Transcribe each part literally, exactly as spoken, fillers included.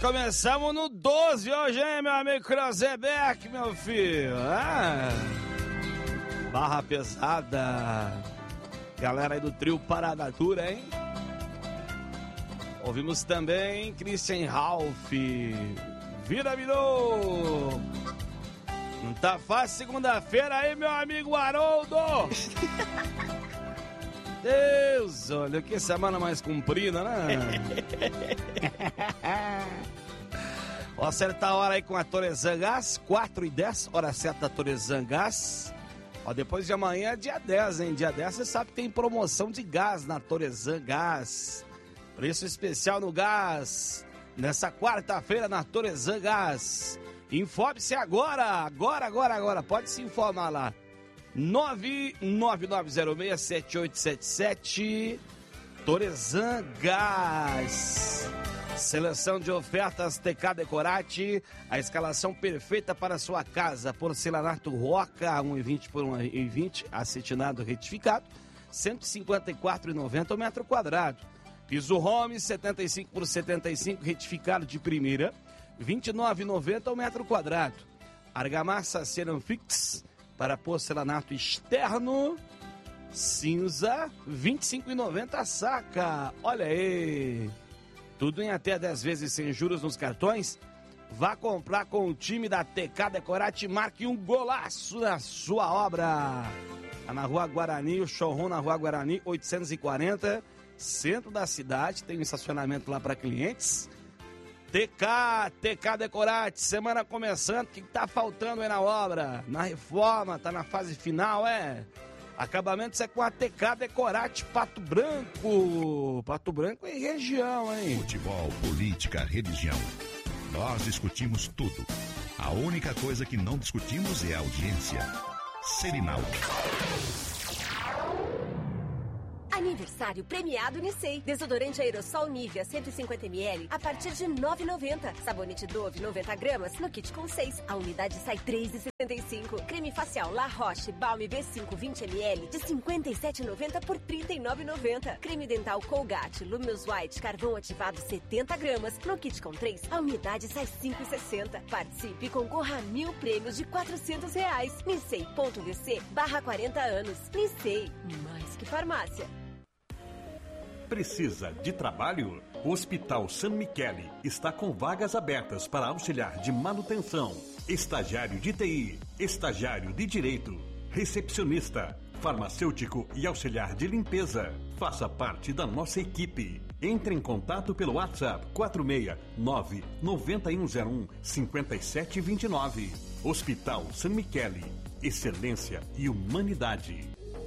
começamos no doze hoje, hein, meu amigo Cruzebeck, meu filho. Ah, barra pesada. Galera aí do trio Paradatura, hein? Ouvimos também Christian Ralph. Vira, virou. Não tá fácil segunda-feira aí, meu amigo Haroldo. Deus, olha que semana mais comprida, né? Ó, acerta a hora aí com a Torezan Gás, quatro e dez, hora certa Torezan Gás. Ó, depois de amanhã é dia dez, hein? Dia dez você sabe que tem promoção de gás na Torezan Gás. Preço especial no gás, nessa quarta-feira na Torezan Gás. Informe-se agora, agora, agora, agora, pode se informar lá. nove nove nove zero seis sete oito sete sete, Torezan Gás. Seleção de ofertas T K Decorate, a escalação perfeita para sua casa. Porcelanato Roca, um e vinte por um e vinte, acetinado retificado, cento e cinquenta e quatro reais e noventa centavos o metro quadrado. Piso Home, setenta e cinco por setenta e cinco, retificado de primeira, vinte e nove reais e noventa centavos o metro quadrado. Argamassa Ceramfix, para porcelanato externo, cinza, vinte e cinco reais e noventa centavos a saca. Olha aí. Tudo em até dez vezes sem juros nos cartões. Vá comprar com o time da T K Decorate e marque um golaço na sua obra. Tá na Rua Guarani, o showroom na Rua Guarani, oitocentos e quarenta, centro da cidade. Tem um estacionamento lá para clientes. T K, T K Decorate, semana começando, o que tá faltando aí na obra? Na reforma, tá na fase final, é? Acabamentos é com a T K Decorate Pato Branco. Pato Branco e região, hein? Futebol, política, religião. Nós discutimos tudo. A única coisa que não discutimos é a audiência. Selinal. Aniversário premiado Nissei. Desodorante aerossol Nivea cento e cinquenta mililitros a partir de nove reais e noventa centavos. Sabonete Dove noventa gramas no kit com seis. A unidade sai três reais e setenta e cinco centavos. Creme facial La Roche Balm B cinco vinte mililitros de cinquenta e sete reais e noventa centavos por trinta e nove reais e noventa centavos. Creme dental Colgate Luminous White carvão ativado setenta gramas no kit com três. A unidade sai cinco reais e sessenta centavos. Participe e concorra a mil prêmios de quatrocentos reais. Nissei.vc barra quarenta anos. Nissei, mais que farmácia. Precisa de trabalho? O Hospital San Michele está com vagas abertas para auxiliar de manutenção, estagiário de T I, estagiário de direito, recepcionista, farmacêutico e auxiliar de limpeza. Faça parte da nossa equipe. Entre em contato pelo WhatsApp quatro seis nove, nove um zero um, cinco sete dois nove. Hospital San Michele. Excelência e humanidade.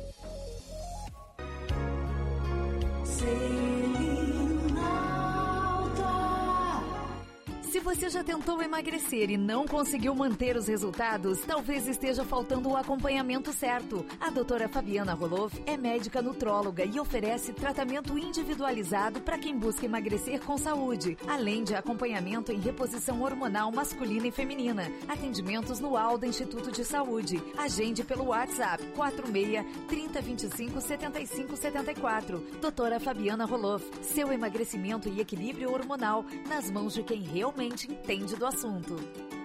Se você já tentou emagrecer e não conseguiu manter os resultados, talvez esteja faltando o acompanhamento certo. A doutora Fabiana Roloff é médica nutróloga e oferece tratamento individualizado para quem busca emagrecer com saúde, além de acompanhamento em reposição hormonal masculina e feminina. Atendimentos no Alda Instituto de Saúde. Agende pelo WhatsApp quatro seis, trinta, vinte e cinco, setenta e cinco, setenta e quatro. Doutora Fabiana Roloff, seu emagrecimento e equilíbrio hormonal nas mãos de quem realmente entende do assunto.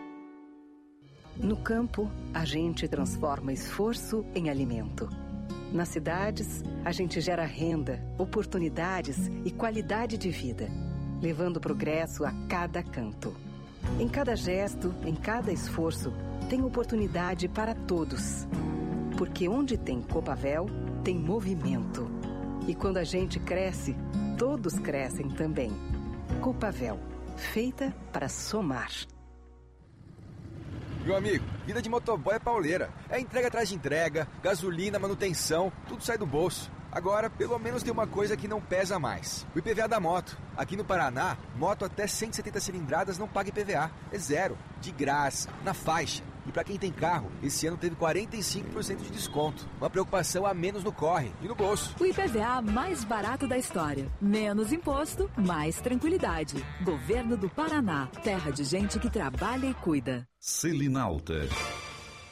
No campo, a gente transforma esforço em alimento. Nas cidades, a gente gera renda, oportunidades e qualidade de vida, levando progresso a cada canto. Em cada gesto, em cada esforço, tem oportunidade para todos. Porque onde tem Copavel, tem movimento. E quando a gente cresce, todos crescem também. Copavel. Feita para somar. Meu amigo, vida de motoboy é pauleira. É entrega atrás de entrega, gasolina, manutenção, tudo sai do bolso. Agora, pelo menos tem uma coisa que não pesa mais. O I P V A da moto. Aqui no Paraná, moto até cento e setenta cilindradas não paga I P V A. É zero, de graça, na faixa. E para quem tem carro, esse ano teve quarenta e cinco por cento de desconto. Uma preocupação a menos no corre e no bolso. O I P V A mais barato da história. Menos imposto, mais tranquilidade. Governo do Paraná. Terra de gente que trabalha e cuida. Selinalta. A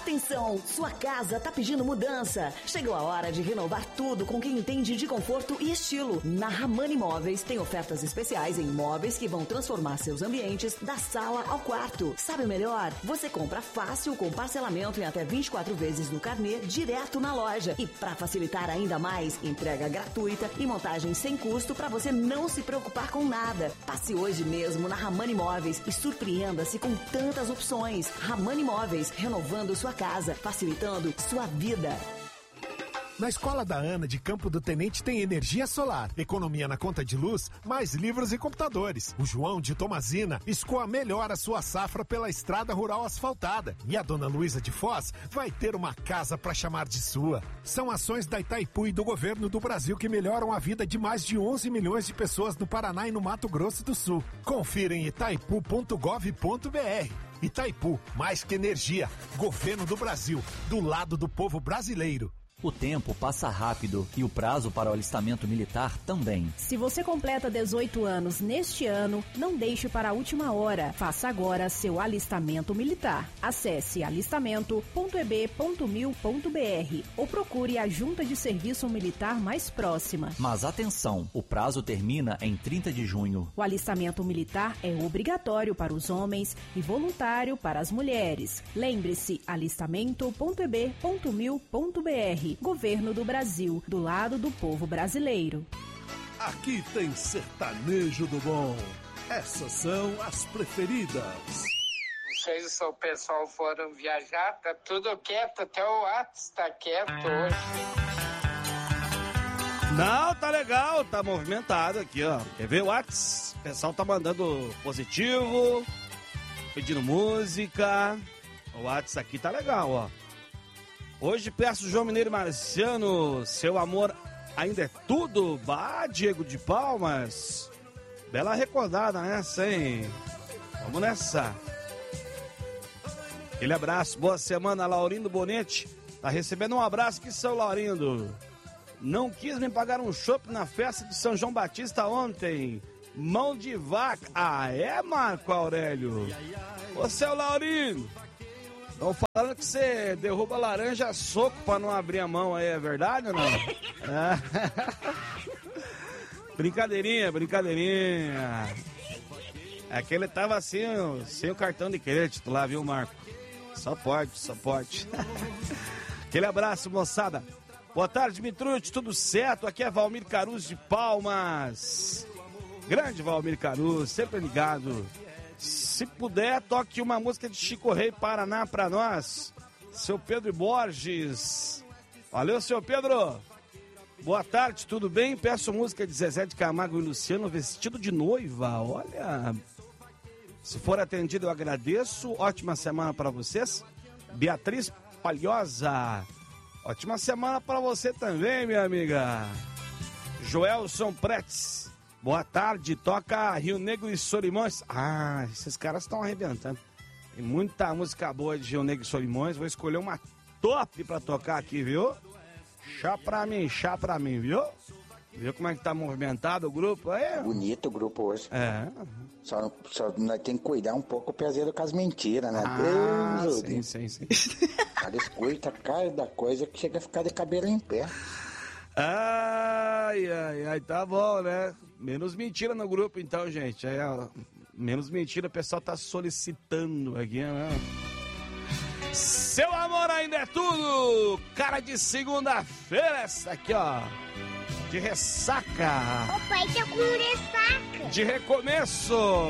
Atenção, sua casa tá pedindo mudança. Chegou a hora de renovar tudo com quem entende de conforto e estilo. Na Ramani Móveis tem ofertas especiais em móveis que vão transformar seus ambientes da sala ao quarto. Sabe o melhor? Você compra fácil com parcelamento em até vinte e quatro vezes no carnê direto na loja. E para facilitar ainda mais, entrega gratuita e montagem sem custo para você não se preocupar com nada. Passe hoje mesmo na Ramani Móveis e surpreenda-se com tantas opções. Ramani Móveis, renovando sua casa, facilitando sua vida. Na escola da Ana de Campo do Tenente tem energia solar, economia na conta de luz, mais livros e computadores. O João de Tomazina escoa melhor a sua safra pela estrada rural asfaltada. E a dona Luísa de Foz vai ter uma casa para chamar de sua. São ações da Itaipu e do governo do Brasil que melhoram a vida de mais de onze milhões de pessoas no Paraná e no Mato Grosso do Sul. Confira em itaipu ponto gov ponto br. Itaipu, mais que energia. Governo do Brasil, do lado do povo brasileiro. O tempo passa rápido e o prazo para o alistamento militar também. Se você completa dezoito anos neste ano, não deixe para a última hora. Faça agora seu alistamento militar. Acesse alistamento ponto e b ponto mil ponto br ou procure a Junta de Serviço Militar mais próxima. Mas atenção, o prazo termina em trinta de junho. O alistamento militar é obrigatório para os homens e voluntário para as mulheres. Lembre-se, alistamento ponto e b ponto mil ponto br. Governo do Brasil, do lado do povo brasileiro. Aqui tem sertanejo do bom. Essas são as preferidas. Não sei se o pessoal foram viajar, tá tudo quieto, até o WhatsApp tá quieto hoje. Não, tá legal, tá movimentado aqui, ó. Quer ver o WhatsApp? O pessoal tá mandando positivo, pedindo música. O WhatsApp aqui tá legal, ó. Hoje peço João Mineiro e Marciano, seu amor ainda é tudo. Bah, Diego de Palmas. Bela recordada nessa, hein? Vamos nessa. Aquele abraço, boa semana, Laurindo Bonete. Tá recebendo um abraço aqui, seu Laurindo. Não quis me pagar um chopp na festa de São João Batista ontem. Mão de vaca. Ah, é, Marco Aurélio? Ô, seu Laurindo. Estão falando que você derruba laranja a soco pra não abrir a mão aí, é verdade ou não? É. Brincadeirinha, brincadeirinha. É que ele tava assim, sem o cartão de crédito lá, viu, Marco? Só pode, só pode. Aquele abraço, moçada. Boa tarde, Mitrute, tudo certo? Aqui é Valmir Caruso de Palmas. Grande Valmir Caruso, sempre ligado. Se puder, toque uma música de Chico Rei Paraná pra nós. Seu Pedro Borges. Valeu, seu Pedro. Boa tarde, tudo bem? Peço música de Zezé de Camargo e Luciano, Vestido de Noiva. Olha, se for atendido eu agradeço. Ótima semana pra vocês. Beatriz Palhosa. Ótima semana pra você também, minha amiga. Joelson Pretes. Boa tarde, toca Rio Negro e Solimões. Ah, esses caras estão arrebentando. Tem muita música boa de Rio Negro e Solimões. Vou escolher uma top pra tocar aqui, viu? Chá pra mim, chá pra mim, viu? Viu como é que tá movimentado o grupo aí? Bonito o grupo hoje. É. Só, só nós temos que cuidar um pouco o prazer com as mentiras, né? Ah, Deus, sim, Deus. sim, sim. Cara, escuta cada coisa que chega a ficar de cabelo em pé. Ai, ai, ai, tá bom, né? Menos mentira no grupo, então, gente. Aí, ó, menos mentira, o pessoal tá solicitando aqui, né? Seu amor ainda é tudo! Cara de segunda-feira, essa aqui, ó. De ressaca. O pai tá com ressaca. De recomeço.